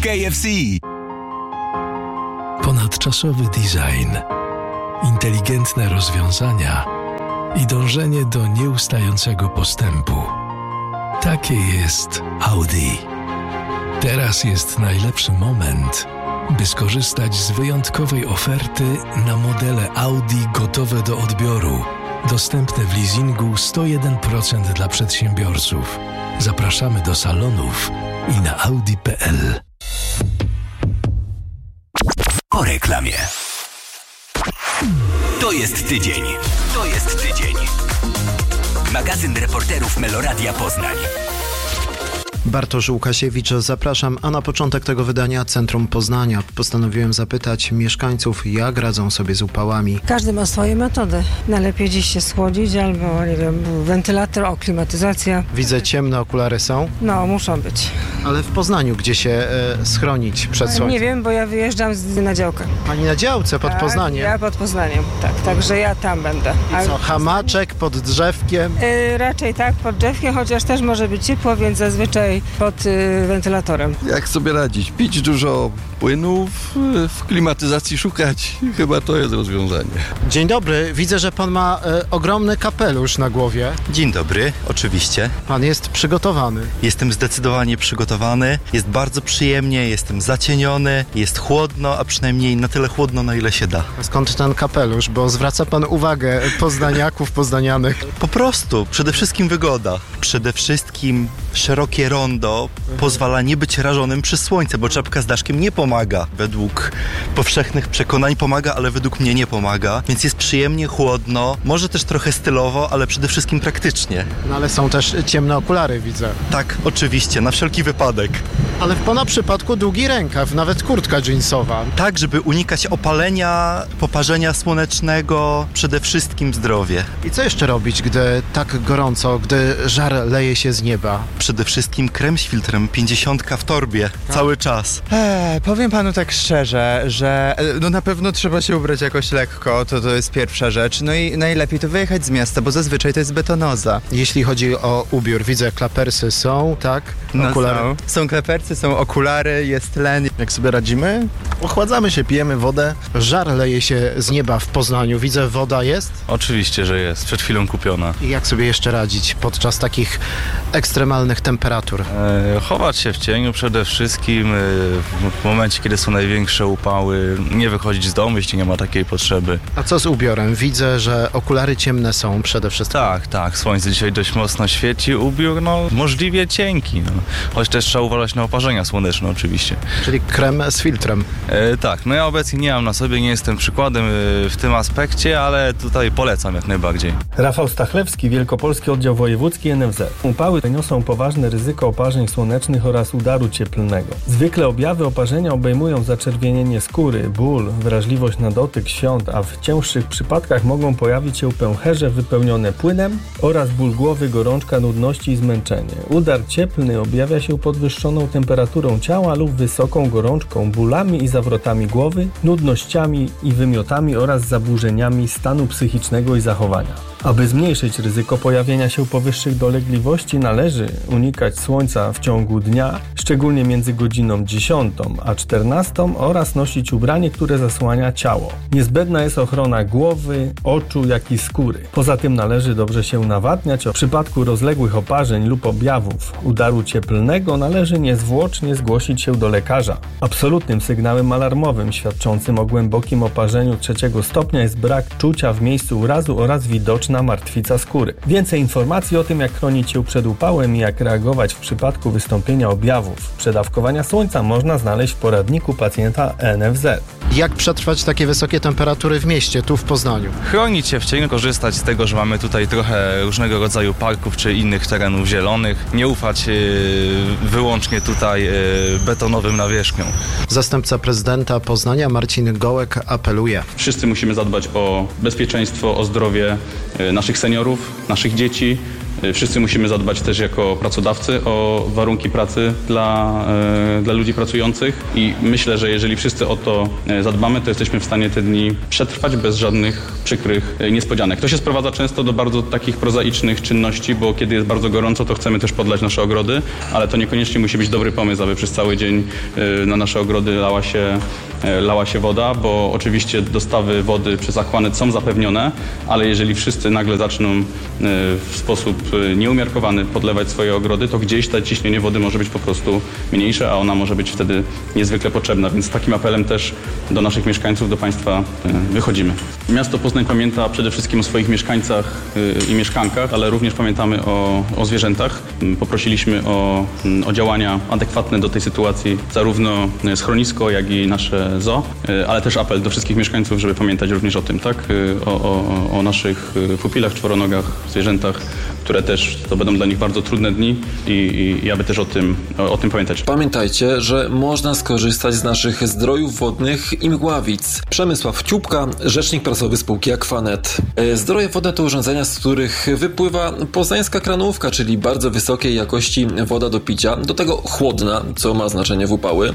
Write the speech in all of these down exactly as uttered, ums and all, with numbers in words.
K F C. Ponadczasowy design, inteligentne rozwiązania i dążenie do nieustającego postępu. Takie jest Audi. Teraz jest najlepszy moment, by skorzystać z wyjątkowej oferty na modele Audi gotowe do odbioru. Dostępne w leasingu sto jeden procent dla przedsiębiorców. Zapraszamy do salonów i na audi kropka p l. Po reklamie. To jest tydzień. To jest tydzień. Magazyn reporterów Meloradia Poznań. Bartosz Łukasiewicz, zapraszam, a na początek tego wydania Centrum Poznania postanowiłem zapytać mieszkańców, jak radzą sobie z upałami. Każdy ma swoje metody. Najlepiej dziś się schłodzić albo, nie wiem, wentylator, o, klimatyzacja. Widzę, ciemne okulary są. No, muszą być. Ale w Poznaniu, gdzie się e, schronić przed słońcem? Nie wiem, bo ja wyjeżdżam z, na działkę. Pani na działce pod tak, Poznaniem? Ja pod Poznaniem, tak. Także ja tam będę. I co, hamaczek pod drzewkiem? Yy, raczej tak, pod drzewkiem, chociaż też może być ciepło, więc zazwyczaj pod y, wentylatorem. Jak sobie radzić? Pić dużo płynów, w klimatyzacji szukać. Chyba to jest rozwiązanie. Dzień dobry, widzę, że pan ma e, ogromny kapelusz na głowie. Dzień dobry, oczywiście. Pan jest przygotowany. Jestem zdecydowanie przygotowany. Jest bardzo przyjemnie, jestem zacieniony, jest chłodno, a przynajmniej na tyle chłodno, na ile się da. A skąd ten kapelusz? Bo zwraca pan uwagę poznaniaków, poznanianych. Po prostu, przede wszystkim wygoda. Przede wszystkim szerokie rondo pozwala nie być rażonym przez słońce, bo czapka z daszkiem nie pomaga. Według powszechnych przekonań pomaga, ale według mnie nie pomaga. Więc jest przyjemnie, chłodno, może też trochę stylowo, ale przede wszystkim praktycznie. No ale są też ciemne okulary, widzę. Tak, oczywiście, na wszelki wypadek. Ale w pana przypadku długi rękaw, nawet kurtka jeansowa. Tak, żeby unikać opalenia, poparzenia słonecznego, przede wszystkim zdrowie. I co jeszcze robić, gdy tak gorąco, gdy żar leje się z nieba? Przede wszystkim krem z filtrem, pięćdziesiątka w torbie, tak. Cały czas. Eee, powiem panu tak szczerze, że no na pewno trzeba się ubrać jakoś lekko, to to jest pierwsza rzecz. No i najlepiej to wyjechać z miasta, bo zazwyczaj to jest betonoza. Jeśli chodzi o ubiór, widzę, klapersy są, tak? Okulary. No są. są klapersy, są okulary, jest tlen. Jak sobie radzimy? Ochładzamy się, pijemy wodę. Żar leje się z nieba w Poznaniu. Widzę, woda jest? Oczywiście, że jest. Przed chwilą kupiona. I jak sobie jeszcze radzić podczas takich ekstremalnych temperatur? E, chować się w cieniu przede wszystkim. E, w momencie, kiedy są największe upały, nie wychodzić z domu, jeśli nie ma takiej potrzeby. A co z ubiorem? Widzę, że okulary ciemne są przede wszystkim. Tak, tak. Słońce dzisiaj dość mocno świeci. Ubiór, no, możliwie cienki. No. Choć też trzeba uważać na oparzenia słoneczne oczywiście. Czyli krem z filtrem. E, tak, no ja obecnie nie mam na sobie, nie jestem przykładem e, w tym aspekcie, ale tutaj polecam jak najbardziej. Rafał Stachlewski, Wielkopolski Oddział Wojewódzki N F Z. Upały niosą poważne ryzyko oparzeń słonecznych oraz udaru cieplnego. Zwykle objawy oparzenia obejmują zaczerwienienie skóry, ból, wrażliwość na dotyk, świąt, a w cięższych przypadkach mogą pojawić się pęcherze wypełnione płynem oraz ból głowy, gorączka, nudności i zmęczenie. Udar cieplny objawia się podwyższoną temperaturą ciała lub wysoką gorączką, bólami i zawrotami głowy, nudnościami i wymiotami oraz zaburzeniami stanu psychicznego i zachowania. Aby zmniejszyć ryzyko pojawienia się powyższych dolegliwości, należy unikać słońca w ciągu dnia, szczególnie między godziną dziesiątą a czternastą oraz nosić ubranie, które zasłania ciało. Niezbędna jest ochrona głowy, oczu, jak i skóry. Poza tym należy dobrze się nawadniać. W przypadku rozległych oparzeń lub objawów udaru cieplnego należy niezwłocznie zgłosić się do lekarza. Absolutnym sygnałem alarmowym świadczącym o głębokim oparzeniu trzeciego stopnia jest brak czucia w miejscu urazu oraz widoczna martwica skóry. Więcej informacji o tym, jak chronić się przed upałem i jak reagować w przypadku wystąpienia objawów przedawkowania słońca, można znaleźć w poradniku pacjenta N F Z. Jak przetrwać takie wysokie temperatury w mieście, tu w Poznaniu? Chronić się w cieniu, korzystać z tego, że mamy tutaj trochę różnego rodzaju parków czy innych terenów zielonych. Nie ufać yy, wyłącznie tutaj yy, betonowym nawierzchniom. Zastępca prezydenta Poznania Marcin Gołek apeluje. Wszyscy musimy zadbać o bezpieczeństwo, o zdrowie naszych seniorów, naszych dzieci, wszyscy musimy zadbać też jako pracodawcy o warunki pracy dla, dla ludzi pracujących i myślę, że jeżeli wszyscy o to zadbamy, to jesteśmy w stanie te dni przetrwać bez żadnych przykrych niespodzianek. To się sprowadza często do bardzo takich prozaicznych czynności, bo kiedy jest bardzo gorąco, to chcemy też podlać nasze ogrody, ale to niekoniecznie musi być dobry pomysł, aby przez cały dzień na nasze ogrody lała się, lała się woda, bo oczywiście dostawy wody przez Aquanet są zapewnione, ale jeżeli wszyscy nagle zaczną w sposób nieumiarkowany podlewać swoje ogrody, to gdzieś to ciśnienie wody może być po prostu mniejsze, a ona może być wtedy niezwykle potrzebna, więc z takim apelem też do naszych mieszkańców, do Państwa wychodzimy. Miasto Poznań pamięta przede wszystkim o swoich mieszkańcach i mieszkankach, ale również pamiętamy o, o zwierzętach. Poprosiliśmy o, o działania adekwatne do tej sytuacji, zarówno schronisko, jak i nasze zoo, ale też apel do wszystkich mieszkańców, żeby pamiętać również o tym, tak? O, o, o naszych pupilach, czworonogach, zwierzętach, które też to będą dla nich bardzo trudne dni i, i, i aby też o tym, o, o tym pamiętać. Pamiętajcie, że można skorzystać z naszych zdrojów wodnych i mgławic. Przemysław Ciupka, rzecznik prasowy spółki Aquanet. Zdroje wodne to urządzenia, z których wypływa poznańska kranówka, czyli bardzo wysokiej jakości woda do picia, do tego chłodna, co ma znaczenie w upały.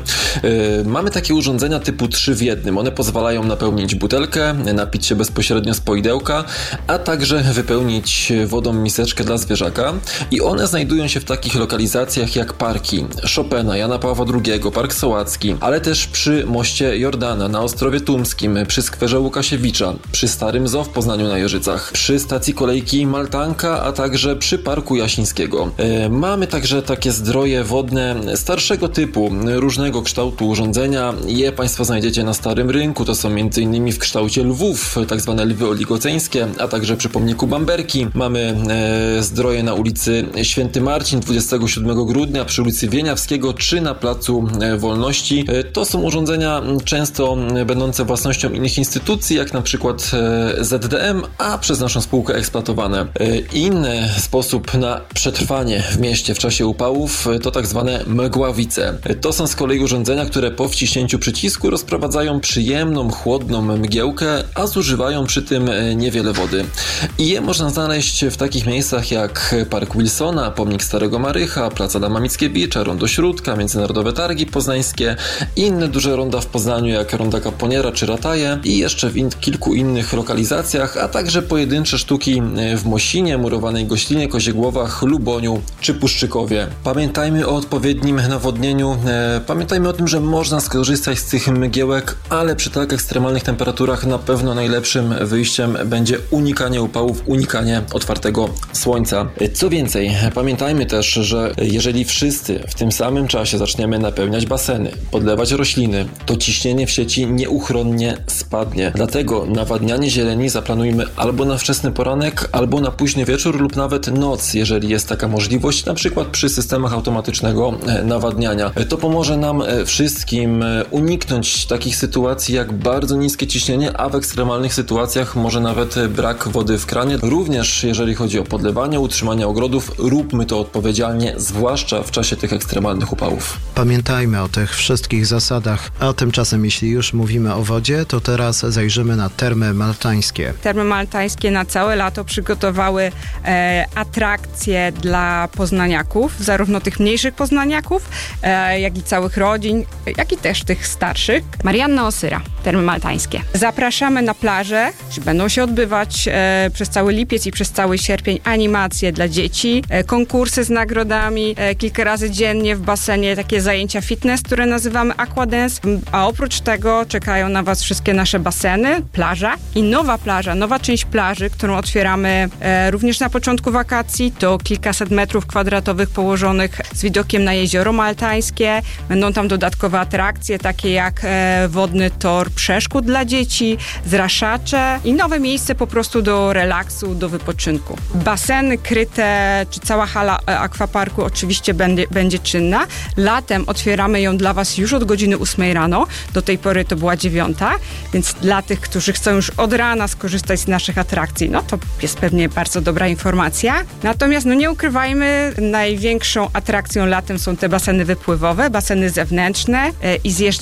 Mamy takie urządzenia typu trzy w jednym. One pozwalają napełnić butelkę, napić się bezpośrednio z poidełka, a także wypełnić wodą miseczkę dla zwierzaka i one znajdują się w takich lokalizacjach jak parki Chopina, Jana Pawła drugiego, Park Sołacki, ale też przy moście Jordana, na Ostrowie Tumskim, przy skwerze Łukasiewicza, przy Starym Zoo w Poznaniu na Jeżycach, przy stacji kolejki Maltanka, a także przy Parku Jasińskiego. E, mamy także takie zdroje wodne starszego typu, różnego kształtu urządzenia. Je Państwo znajdziecie na Starym Rynku, to są m.in. w kształcie lwów, tak zwane lwy oligoceńskie, a także przy pomniku Bamberki. Mamy e, zdroje na ulicy Święty Marcin dwudziestego siódmego grudnia, przy ulicy Wieniawskiego czy na Placu Wolności. To są urządzenia często będące własnością innych instytucji, jak na przykład Z D M, a przez naszą spółkę eksploatowane. Inny sposób na przetrwanie w mieście w czasie upałów to tak zwane mgławice. To są z kolei urządzenia, które po wciśnięciu przycisku rozprowadzają przyjemną, chłodną mgiełkę, a zużywają przy tym niewiele wody. I je można znaleźć w takich miejscach jak Park Wilsona, Pomnik Starego Marycha, Plac Adama Mickiewicza, Rondo Śródka, Międzynarodowe Targi Poznańskie, inne duże ronda w Poznaniu jak Ronda Kaponiera czy Rataje i jeszcze w in- kilku innych lokalizacjach, a także pojedyncze sztuki w Mosinie, Murowanej Goślinie, Koziegłowach, Luboniu czy Puszczykowie. Pamiętajmy o odpowiednim nawodnieniu, e, pamiętajmy o tym, że można skorzystać z tych mgiełek, ale przy tak ekstremalnych temperaturach na pewno najlepszym wyjściem będzie unikanie upałów, unikanie otwartego słońca. Co więcej, pamiętajmy też, że jeżeli wszyscy w tym samym czasie zaczniemy napełniać baseny, podlewać rośliny, to ciśnienie w sieci nieuchronnie spadnie. Dlatego nawadnianie zieleni zaplanujmy albo na wczesny poranek, albo na późny wieczór lub nawet noc, jeżeli jest taka możliwość, na przykład przy systemach automatycznego nawadniania. To pomoże nam wszystkim uniknąć takich sytuacji jak bardzo niskie ciśnienie, a w ekstremalnych sytuacjach może nawet brak wody w kranie. Również jeżeli chodzi o podlewanie, utrzymanie ogrodów, róbmy to odpowiedzialnie, zwłaszcza w czasie tych ekstremalnych upałów. Pamiętajmy o tych wszystkich zasadach, a tymczasem jeśli już mówimy o wodzie, to teraz zajrzymy na Termy Maltańskie. Termy Maltańskie na całe lato przygotowały e, atrakcje dla poznaniaków, zarówno tych mniejszych poznaniaków, e, jak i całych rodzin, jak i też tych starszych. Marianna Osyra, Termy Maltańskie. Zapraszamy na plażę, gdzie będą się odbywać e, przez cały lipiec i przez cały sierpień animacje dla dzieci, e, konkursy z nagrodami, e, kilka razy dziennie w basenie takie zajęcia fitness, które nazywamy aquadance, a oprócz tego czekają na Was wszystkie nasze baseny, plaża i nowa plaża, nowa część plaży, którą otwieramy e, również na początku wakacji. To kilkaset metrów kwadratowych położonych z widokiem na jezioro Maltańskie. Będą tam dodatkowe atrakcje, takie jak e, wodny tor przeszkód dla dzieci, zraszacze i nowe miejsce po prostu do relaksu, do wypoczynku. Baseny kryte, czy cała hala akwaparku oczywiście będzie, będzie czynna. Latem otwieramy ją dla Was już od godziny ósmej rano. Do tej pory to była dziewiąta, więc dla tych, którzy chcą już od rana skorzystać z naszych atrakcji, no to jest pewnie bardzo dobra informacja. Natomiast no nie ukrywajmy, największą atrakcją latem są te baseny wypływowe, baseny zewnętrzne e, i zjeżdżalnie zewnętrzne.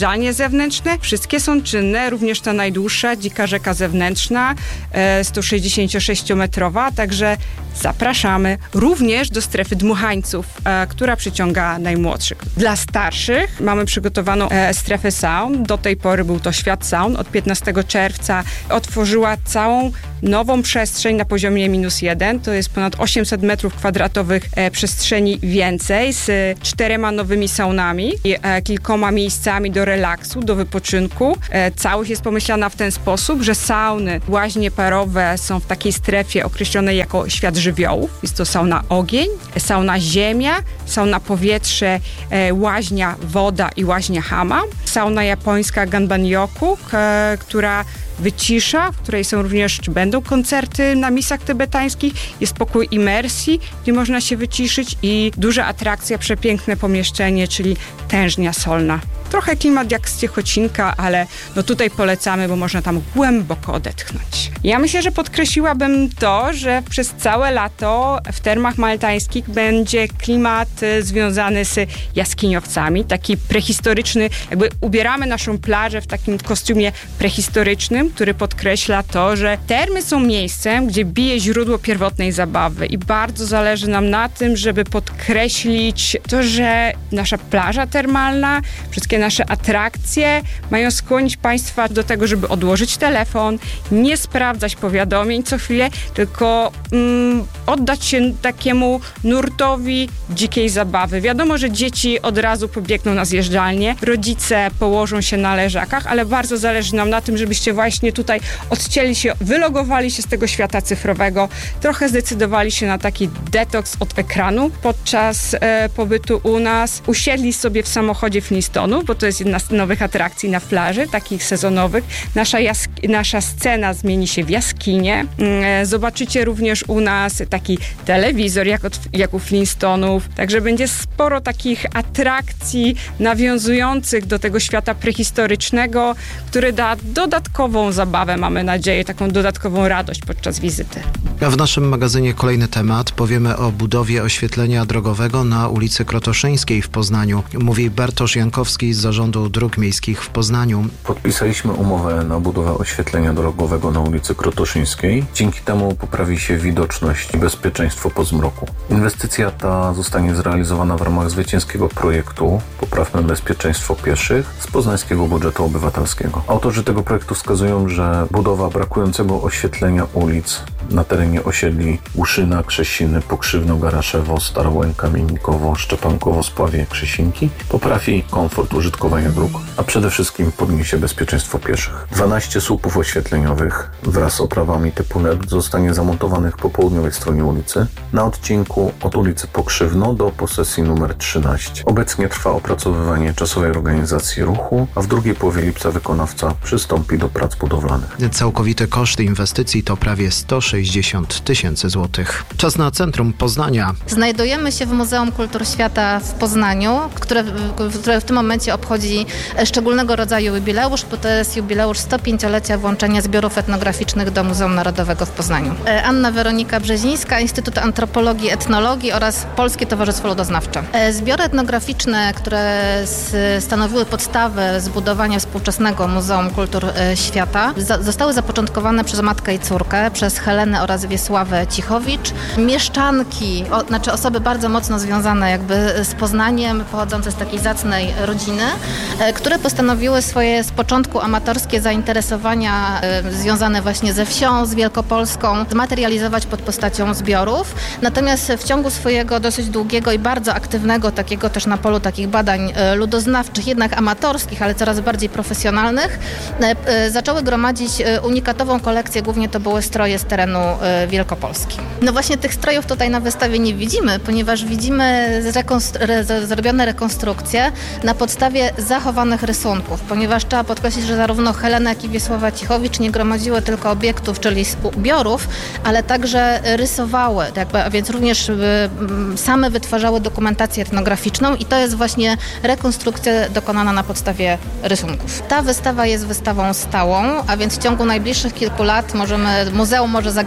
zewnętrzne. Wszystkie są czynne, również ta najdłuższa dzika rzeka zewnętrzna, sto sześćdziesięciosześciometrowa, także zapraszamy również do strefy dmuchańców, która przyciąga najmłodszych. Dla starszych mamy przygotowaną strefę saun. Do tej pory był to Świat Saun. Od piętnastego czerwca otworzyła całą nową przestrzeń na poziomie minus jeden. To jest ponad osiemset metrów kwadratowych przestrzeni więcej z czterema nowymi saunami i kilkoma miejscami do relaksu, do wypoczynku. Całość jest pomyślana w ten sposób, że sauny, łaźnie parowe są w takiej strefie określonej jako świat żywiołów. Jest to sauna ogień, sauna ziemia, sauna powietrze, łaźnia woda i łaźnia hama. Sauna japońska Ganban-yoku, k- która wycisza, w której są również, czy będą koncerty na misach tybetańskich, jest pokój imersji, gdzie można się wyciszyć i duża atrakcja, przepiękne pomieszczenie, czyli tężnia solna. Trochę klimat jak z Ciechocinka, ale no tutaj polecamy, bo można tam głęboko odetchnąć. Ja myślę, że podkreśliłabym to, że przez całe lato w termach maltańskich będzie klimat związany z jaskiniowcami, taki prehistoryczny, jakby ubieramy naszą plażę w takim kostiumie prehistorycznym, który podkreśla to, że termy są miejscem, gdzie bije źródło pierwotnej zabawy i bardzo zależy nam na tym, żeby podkreślić to, że nasza plaża termalna, wszystkie nasze atrakcje mają skłonić Państwa do tego, żeby odłożyć telefon, nie sprawdzać powiadomień co chwilę, tylko mm, oddać się takiemu nurtowi dzikiej zabawy. Wiadomo, że dzieci od razu pobiegną na zjeżdżalnię, rodzice położą się na leżakach, ale bardzo zależy nam na tym, żebyście właśnie tutaj odcięli się, wylogowali się z tego świata cyfrowego, trochę zdecydowali się na taki detoks od ekranu podczas e, pobytu u nas, usiedli sobie w samochodzie Flintstone'ów, bo to jest jedna z nowych atrakcji na plaży, takich sezonowych. Nasza, jask- nasza scena zmieni się w jaskinię. E, zobaczycie również u nas taki telewizor, jak, od, jak u Flintstone'ów, także będzie sporo takich atrakcji nawiązujących do tego świata prehistorycznego, który da dodatkową zabawę, mamy nadzieję, taką dodatkową radość podczas wizyty. A w naszym magazynie kolejny temat. Powiemy o budowie oświetlenia drogowego na ulicy Krotoszyńskiej w Poznaniu. Mówi Bartosz Jankowski z Zarządu Dróg Miejskich w Poznaniu. Podpisaliśmy umowę na budowę oświetlenia drogowego na ulicy Krotoszyńskiej. Dzięki temu poprawi się widoczność i bezpieczeństwo po zmroku. Inwestycja ta zostanie zrealizowana w ramach zwycięskiego projektu Poprawmy bezpieczeństwo pieszych z poznańskiego budżetu obywatelskiego. Autorzy tego projektu wskazują, że budowa brakującego oświetlenia ulic na terenie osiedli Łuszyna, Krzesiny, Pokrzywno, Garaszewo, Starołęka, Mielnikowo, Szczepankowo, Spławie, Krzesinki poprawi komfort użytkowania dróg, a przede wszystkim podniesie bezpieczeństwo pieszych. dwanaście słupów oświetleniowych wraz z oprawami typu L E D zostanie zamontowanych po południowej stronie ulicy na odcinku od ulicy Pokrzywno do posesji numer trzynaście. Obecnie trwa opracowywanie czasowej organizacji ruchu, a w drugiej połowie lipca wykonawca przystąpi do prac budowlanych. Całkowity koszt inwestycji to prawie sto sześćdziesiąt tysięcy złotych. Czas na centrum Poznania. Znajdujemy się w Muzeum Kultur Świata w Poznaniu, które, które w tym momencie obchodzi szczególnego rodzaju jubileusz, bo to jest jubileusz sto pięciolecia włączenia zbiorów etnograficznych do Muzeum Narodowego w Poznaniu. Anna Weronika Brzezińska, Instytut Antropologii i Etnologii oraz Polskie Towarzystwo Ludoznawcze. Zbiory etnograficzne, które stanowiły podstawę zbudowania współczesnego Muzeum Kultur Świata, zostały zapoczątkowane przez matkę i córkę, przez Helenę oraz Wiesławę Cichowicz. Mieszczanki, o, znaczy osoby bardzo mocno związane jakby z Poznaniem, pochodzące z takiej zacnej rodziny, e, które postanowiły swoje z początku amatorskie zainteresowania e, związane właśnie ze wsią, z Wielkopolską, zmaterializować pod postacią zbiorów. Natomiast w ciągu swojego dosyć długiego i bardzo aktywnego, takiego też na polu takich badań e, ludoznawczych, jednak amatorskich, ale coraz bardziej profesjonalnych, e, e, zaczęły gromadzić e, unikatową kolekcję, głównie to były stroje z terenu e, Wielkopolski. No właśnie tych strojów tutaj na wystawie nie widzimy, ponieważ widzimy rekonstru- re- zrobione rekonstrukcje na podstawie zachowanych rysunków, ponieważ trzeba podkreślić, że zarówno Helena, jak i Wiesława Cichowicz nie gromadziły tylko obiektów, czyli ubiorów, ale także rysowały, jakby, a więc również y, same wytwarzały dokumentację etnograficzną i to jest właśnie rekonstrukcja dokonana na podstawie rysunków. Ta wystawa jest wystawą stałą, a więc w ciągu najbliższych kilku lat możemy, muzeum może zagrać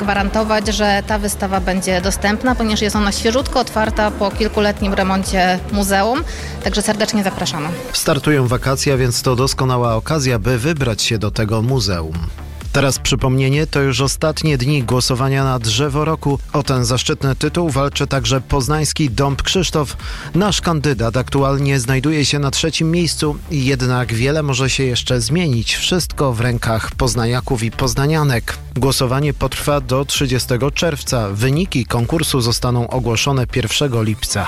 zagwarantować, że ta wystawa będzie dostępna, ponieważ jest ona świeżutko otwarta po kilkuletnim remoncie muzeum, także serdecznie zapraszamy. Startują wakacje, więc to doskonała okazja, by wybrać się do tego muzeum. Teraz przypomnienie, to już ostatnie dni głosowania na Drzewo Roku. O ten zaszczytny tytuł walczy także poznański Dąb Krzysztof. Nasz kandydat aktualnie znajduje się na trzecim miejscu, jednak wiele może się jeszcze zmienić. Wszystko w rękach poznaniaków i poznanianek. Głosowanie potrwa do trzydziestego czerwca. Wyniki konkursu zostaną ogłoszone pierwszego lipca.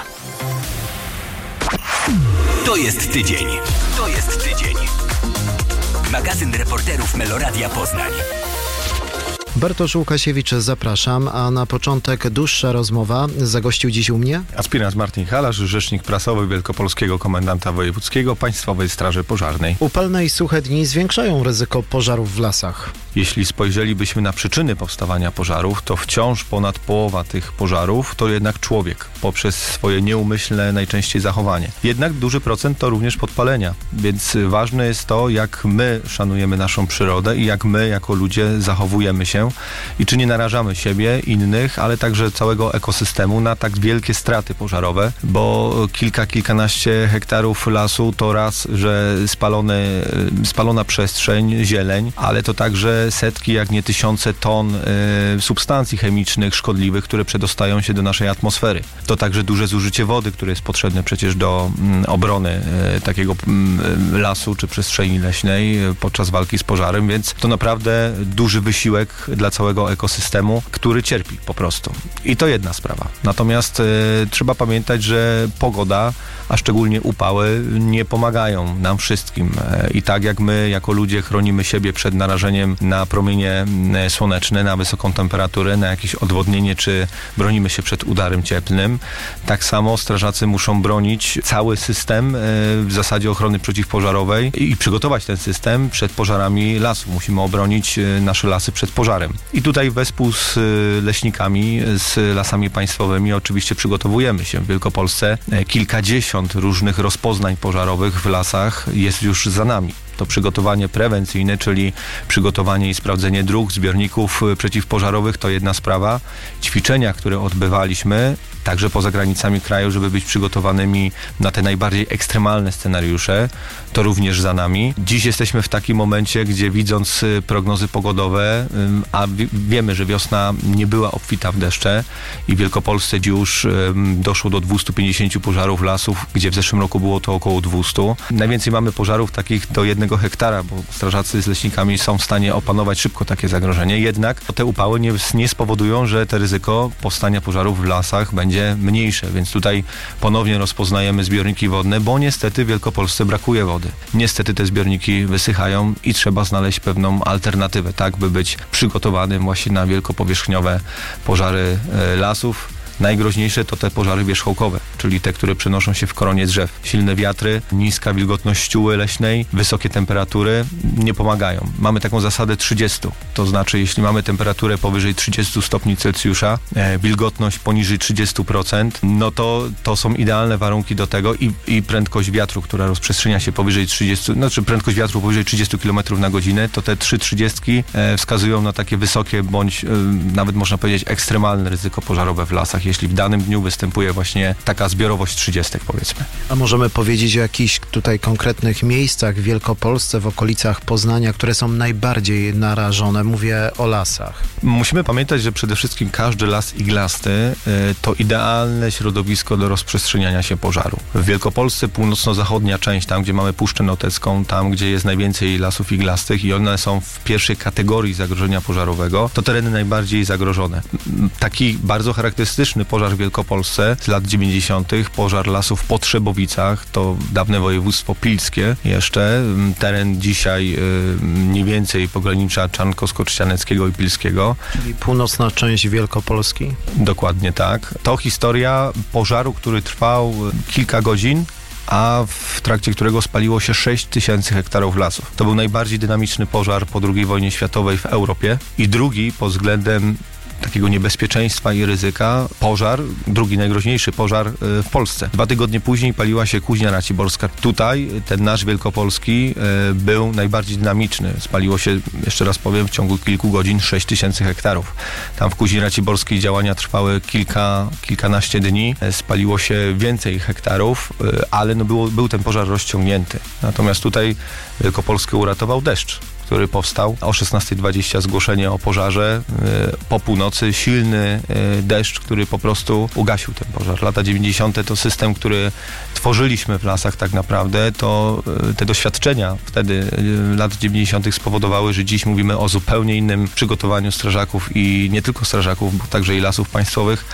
To jest tydzień. To jest tydzień. Magazyn reporterów Meloradia Poznań. Bartosz Łukasiewicz, zapraszam, a na początek dłuższa rozmowa. Zagościł dziś u mnie aspirant Martin Halarz, rzecznik prasowy Wielkopolskiego Komendanta Wojewódzkiego Państwowej Straży Pożarnej. Upalne i suche dni zwiększają ryzyko pożarów w lasach. Jeśli spojrzelibyśmy na przyczyny powstawania pożarów, to wciąż ponad połowa tych pożarów to jednak człowiek, poprzez swoje nieumyślne najczęściej zachowanie. Jednak duży procent to również podpalenia, więc ważne jest to, jak my szanujemy naszą przyrodę i jak my jako ludzie zachowujemy się i czy nie narażamy siebie, innych, ale także całego ekosystemu na tak wielkie straty pożarowe, bo kilka, kilkanaście hektarów lasu to raz, że spalony, spalona przestrzeń, zieleń, ale to także setki, jak nie tysiące ton y, substancji chemicznych szkodliwych, które przedostają się do naszej atmosfery. To także duże zużycie wody, które jest potrzebne przecież do y, obrony y, takiego y, lasu czy przestrzeni leśnej y, podczas walki z pożarem, więc to naprawdę duży wysiłek dla całego ekosystemu, który cierpi po prostu. I to jedna sprawa. Natomiast y, trzeba pamiętać, że pogoda, a szczególnie upały, nie pomagają nam wszystkim. Y, I tak jak my jako ludzie chronimy siebie przed narażeniem na promienie słoneczne, na wysoką temperaturę, na jakieś odwodnienie, czy bronimy się przed udarem cieplnym, tak samo strażacy muszą bronić cały system y, w zasadzie ochrony przeciwpożarowej i, i przygotować ten system przed pożarami lasu. Musimy obronić y, nasze lasy przed pożarem. I tutaj wespół z y, leśnikami, z lasami państwowymi oczywiście przygotowujemy się. W Wielkopolsce y, kilkadziesiąt różnych rozpoznań pożarowych w lasach jest już za nami. To przygotowanie prewencyjne, czyli przygotowanie i sprawdzenie dróg, zbiorników przeciwpożarowych, to jedna sprawa. Ćwiczenia, które odbywaliśmy, także poza granicami kraju, żeby być przygotowanymi na te najbardziej ekstremalne scenariusze, to również za nami. Dziś jesteśmy w takim momencie, gdzie widząc prognozy pogodowe, a wiemy, że wiosna nie była obfita w deszcze i w Wielkopolsce już doszło do dwieście pięćdziesiąt pożarów lasów, gdzie w zeszłym roku było to około dwieście. Najwięcej mamy pożarów takich do jednego hektara, bo strażacy z leśnikami są w stanie opanować szybko takie zagrożenie. Jednak te upały nie, nie spowodują, że to ryzyko powstania pożarów w lasach będzie mniejsze, więc tutaj ponownie rozpoznajemy zbiorniki wodne, bo niestety w Wielkopolsce brakuje wody. Niestety te zbiorniki wysychają i trzeba znaleźć pewną alternatywę, tak by być przygotowanym właśnie na wielkopowierzchniowe pożary e, lasów. Najgroźniejsze to te pożary wierzchołkowe, czyli te, które przenoszą się w koronie drzew. Silne wiatry, niska wilgotność ścióły leśnej, wysokie temperatury nie pomagają. Mamy taką zasadę trzydzieści, to znaczy jeśli mamy temperaturę powyżej trzydzieści stopni Celsjusza, e, wilgotność poniżej trzydzieści procent, no to to są idealne warunki do tego i, i prędkość wiatru, która rozprzestrzenia się powyżej trzydziestu, znaczy prędkość wiatru powyżej trzydziestu kilometrów na godzinę, to te trzy trzydziestki e, wskazują na takie wysokie bądź e, nawet można powiedzieć ekstremalne ryzyko pożarowe w lasach, jeśli w danym dniu występuje właśnie taka zbiorowość trzydziestek, powiedzmy. A możemy powiedzieć o jakichś tutaj konkretnych miejscach w Wielkopolsce, w okolicach Poznania, które są najbardziej narażone? Mówię o lasach. Musimy pamiętać, że przede wszystkim każdy las iglasty y, to idealne środowisko do rozprzestrzeniania się pożaru. W Wielkopolsce północno-zachodnia część, tam gdzie mamy Puszczę Notecką, tam gdzie jest najwięcej lasów iglastych i one są w pierwszej kategorii zagrożenia pożarowego, to tereny najbardziej zagrożone. Taki bardzo charakterystyczny pożar w Wielkopolsce z lat dziewięćdziesiątych, pożar lasów w Potrzebowicach, to dawne województwo pilskie jeszcze, teren dzisiaj y, mniej więcej pogranicza Czarnkowsko-Trzcianeckiego i Pilskiego. Czyli północna część Wielkopolski? Dokładnie tak. To historia pożaru, który trwał kilka godzin, a w trakcie którego spaliło się sześć tysięcy hektarów lasów. To był najbardziej dynamiczny pożar po drugiej wojnie światowej w Europie i drugi pod względem takiego niebezpieczeństwa i ryzyka pożar, drugi najgroźniejszy pożar w Polsce. Dwa tygodnie później paliła się Kuźnia Raciborska. Tutaj ten nasz wielkopolski był najbardziej dynamiczny. Spaliło się, jeszcze raz powiem, w ciągu kilku godzin sześć tysięcy hektarów. Tam w Kuźni Raciborskiej działania trwały kilka, kilkanaście dni. Spaliło się więcej hektarów, ale no było, był ten pożar rozciągnięty. Natomiast tutaj Wielkopolskę uratował deszcz, który powstał. O szesnasta dwadzieścia zgłoszenie o pożarze. Po północy silny deszcz, który po prostu ugasił ten pożar. Lata dziewięćdziesiąte to system, który tworzyliśmy w lasach tak naprawdę. To te doświadczenia wtedy lat dziewięćdziesiątych spowodowały, że dziś mówimy o zupełnie innym przygotowaniu strażaków i nie tylko strażaków, bo także i lasów państwowych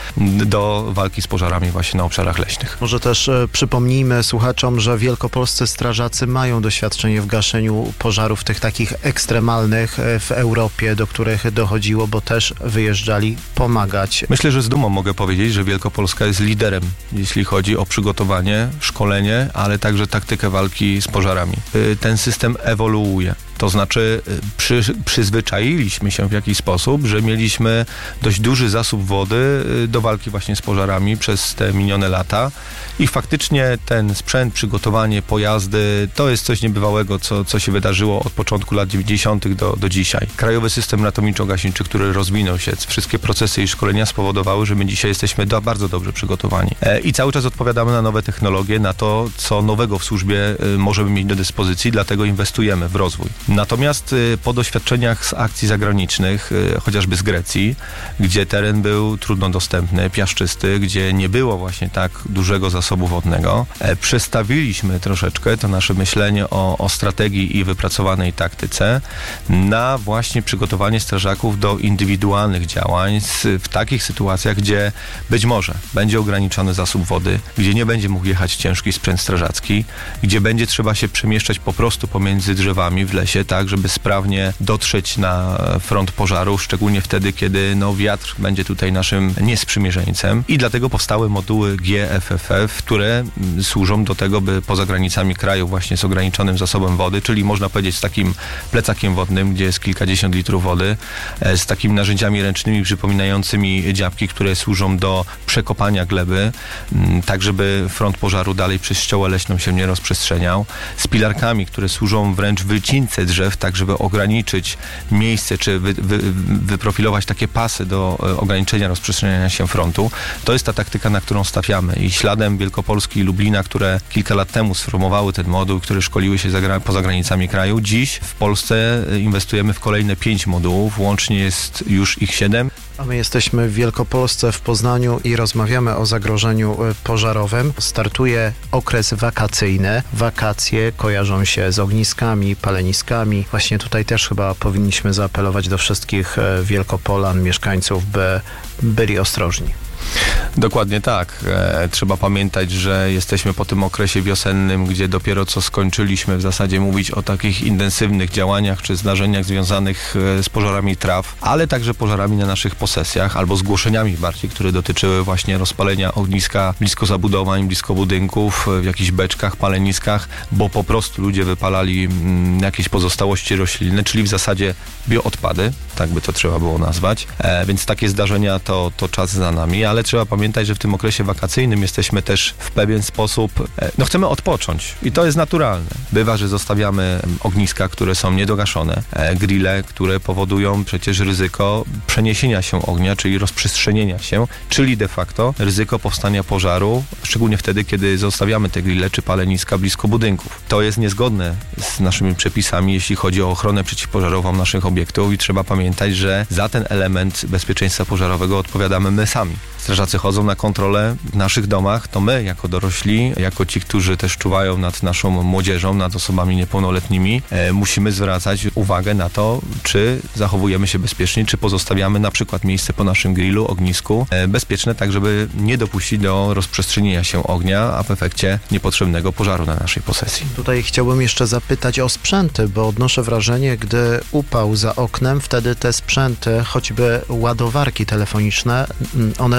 do walki z pożarami właśnie na obszarach leśnych. Może też e, przypomnijmy słuchaczom, że wielkopolscy strażacy mają doświadczenie w gaszeniu pożarów tych takich ekstremalnych w Europie, do których dochodziło, bo też wyjeżdżali pomagać. Myślę, że z dumą mogę powiedzieć, że Wielkopolska jest liderem, jeśli chodzi o przygotowanie, szkolenie, ale także taktykę walki z pożarami. Ten system ewoluuje. To znaczy przy, przyzwyczailiśmy się w jakiś sposób, że mieliśmy dość duży zasób wody do walki właśnie z pożarami przez te minione lata i faktycznie ten sprzęt, przygotowanie, pojazdy to jest coś niebywałego, co, co się wydarzyło od początku lat dziewięćdziesiątych do, do dzisiaj. Krajowy system ratowniczo-gaśniczy, który rozwinął się, wszystkie procesy i szkolenia spowodowały, że my dzisiaj jesteśmy do, bardzo dobrze przygotowani. E, I cały czas odpowiadamy na nowe technologie, na to, co nowego w służbie e, możemy mieć do dyspozycji, dlatego inwestujemy w rozwój. Natomiast po doświadczeniach z akcji zagranicznych, chociażby z Grecji, gdzie teren był trudno dostępny, piaszczysty, gdzie nie było właśnie tak dużego zasobu wodnego, przestawiliśmy troszeczkę to nasze myślenie o, o strategii i wypracowanej taktyce na właśnie przygotowanie strażaków do indywidualnych działań w takich sytuacjach, gdzie być może będzie ograniczony zasób wody, gdzie nie będzie mógł jechać ciężki sprzęt strażacki, gdzie będzie trzeba się przemieszczać po prostu pomiędzy drzewami w lesie, tak, żeby sprawnie dotrzeć na front pożaru, szczególnie wtedy, kiedy no, wiatr będzie tutaj naszym niesprzymierzeńcem. I dlatego powstały moduły G F F F, które służą do tego, by poza granicami kraju właśnie z ograniczonym zasobem wody, czyli można powiedzieć z takim plecakiem wodnym, gdzie jest kilkadziesiąt litrów wody, z takimi narzędziami ręcznymi przypominającymi dziabki, które służą do przekopania gleby, tak żeby front pożaru dalej przez ściołę leśną się nie rozprzestrzeniał, z pilarkami, które służą wręcz wycince drzew, tak żeby ograniczyć miejsce, czy wy, wy, wyprofilować takie pasy do ograniczenia rozprzestrzeniania się frontu. To jest ta taktyka, na którą stawiamy i śladem Wielkopolski i Lublina, które kilka lat temu sformowały ten moduł, które szkoliły się za, poza granicami kraju. Dziś w Polsce inwestujemy w kolejne pięć modułów, łącznie jest już ich siedem. A my jesteśmy w Wielkopolsce, w Poznaniu i rozmawiamy o zagrożeniu pożarowym. Startuje okres wakacyjny. Wakacje kojarzą się z ogniskami, paleniskami. Właśnie tutaj też chyba powinniśmy zaapelować do wszystkich Wielkopolan, mieszkańców, by byli ostrożni. Dokładnie tak. E, trzeba pamiętać, że jesteśmy po tym okresie wiosennym, gdzie dopiero co skończyliśmy w zasadzie mówić o takich intensywnych działaniach czy zdarzeniach związanych z pożarami traw, ale także pożarami na naszych posesjach albo zgłoszeniami bardziej, które dotyczyły właśnie rozpalenia ogniska blisko zabudowań, blisko budynków, w jakichś beczkach, paleniskach, bo po prostu ludzie wypalali mm, jakieś pozostałości roślinne, czyli w zasadzie bioodpady, tak by to trzeba było nazwać. E, więc takie zdarzenia to, to czas za nami, ale trzeba pamiętać, że w tym okresie wakacyjnym jesteśmy też w pewien sposób, no chcemy odpocząć i to jest naturalne. Bywa, że zostawiamy ogniska, które są niedogaszone, grille, które powodują przecież ryzyko przeniesienia się ognia, czyli rozprzestrzenienia się, czyli de facto ryzyko powstania pożaru, szczególnie wtedy, kiedy zostawiamy te grille czy paleniska blisko budynków. To jest niezgodne z naszymi przepisami, jeśli chodzi o ochronę przeciwpożarową naszych obiektów i trzeba pamiętać, że za ten element bezpieczeństwa pożarowego odpowiadamy my sami. Strażacy chodzą na kontrolę w naszych domach, to my jako dorośli, jako ci, którzy też czuwają nad naszą młodzieżą, nad osobami niepełnoletnimi, e, musimy zwracać uwagę na to, czy zachowujemy się bezpiecznie, czy pozostawiamy na przykład miejsce po naszym grillu, ognisku e, bezpieczne, tak żeby nie dopuścić do rozprzestrzenienia się ognia, a w efekcie niepotrzebnego pożaru na naszej posesji. Tutaj chciałbym jeszcze zapytać o sprzęty, bo odnoszę wrażenie, gdy upał za oknem, wtedy te sprzęty, choćby ładowarki telefoniczne, one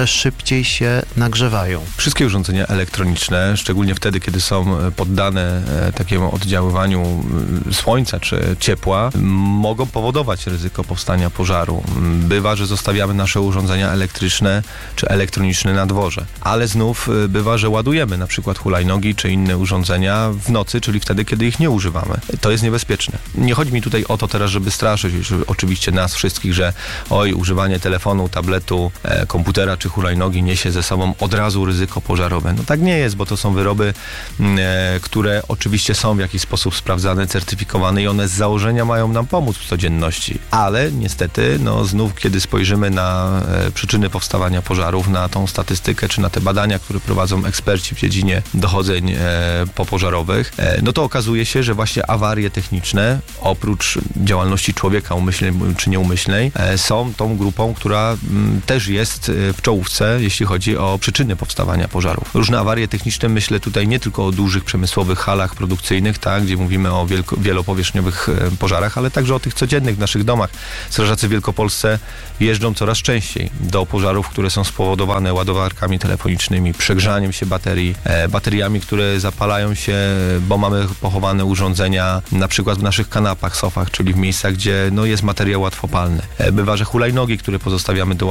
szybciej się nagrzewają? Wszystkie urządzenia elektroniczne, szczególnie wtedy, kiedy są poddane takiemu oddziaływaniu słońca czy ciepła, mogą powodować ryzyko powstania pożaru. Bywa, że zostawiamy nasze urządzenia elektryczne czy elektroniczne na dworze, ale znów bywa, że ładujemy na przykład hulajnogi czy inne urządzenia w nocy, czyli wtedy, kiedy ich nie używamy. To jest niebezpieczne. Nie chodzi mi tutaj o to teraz, żeby straszyć oczywiście nas wszystkich, że oj, używanie telefonu, tabletu, e, komputera czy hulajnogi niesie ze sobą od razu ryzyko pożarowe. No tak nie jest, bo to są wyroby, e, które oczywiście są w jakiś sposób sprawdzane, certyfikowane i one z założenia mają nam pomóc w codzienności. Ale niestety, no znów, kiedy spojrzymy na e, przyczyny powstawania pożarów, na tą statystykę czy na te badania, które prowadzą eksperci w dziedzinie dochodzeń e, popożarowych, e, no to okazuje się, że właśnie awarie techniczne, oprócz działalności człowieka umyślnej czy nieumyślnej, e, są tą grupą, która m, też jest w czołówce, jeśli chodzi o przyczyny powstawania pożarów. Różne awarie techniczne, myślę tutaj nie tylko o dużych przemysłowych halach produkcyjnych, tak, gdzie mówimy o wielko, wielopowierzchniowych e, pożarach, ale także o tych codziennych w naszych domach. Strażacy w Wielkopolsce jeżdżą coraz częściej do pożarów, które są spowodowane ładowarkami telefonicznymi, przegrzaniem się baterii, e, bateriami, które zapalają się, bo mamy pochowane urządzenia na przykład w naszych kanapach, sofach, czyli w miejscach, gdzie no, jest materiał łatwopalny. E, bywa, że hulajnogi, które pozostawiamy do